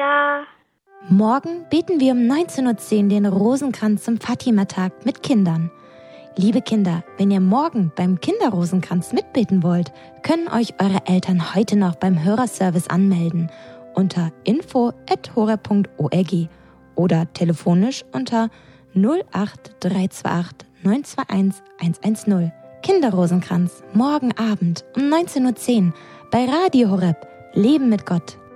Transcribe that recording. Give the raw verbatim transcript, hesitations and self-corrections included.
Ja. Morgen beten wir um neunzehn Uhr zehn den Rosenkranz zum Fatima-Tag mit Kindern. Liebe Kinder, wenn ihr morgen beim Kinderrosenkranz mitbeten wollt, können euch eure Eltern heute noch beim Hörerservice anmelden unter info at horeb punkt org oder telefonisch unter null acht drei zwei acht neun zwei eins eins eins null. Kinderrosenkranz, morgen Abend um neunzehn Uhr zehn bei Radio Horeb. Leben mit Gott.